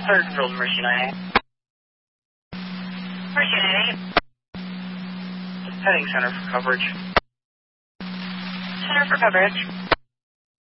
Third control to Mercy 98. Mercy 98. Heading center for coverage. Center for coverage.